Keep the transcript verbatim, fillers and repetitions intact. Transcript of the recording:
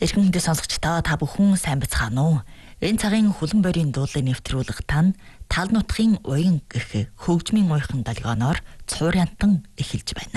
Эрхэм хүндэт сонсогчдоо та бүхэн сайн бацгаана уу? Энэ цагийн хөлн борийн дуулыг нэвтрүүлэх тань тал нутгийн уян гэх хөгжмийн уйхан долгионоор цуурьянтан эхэлж байна.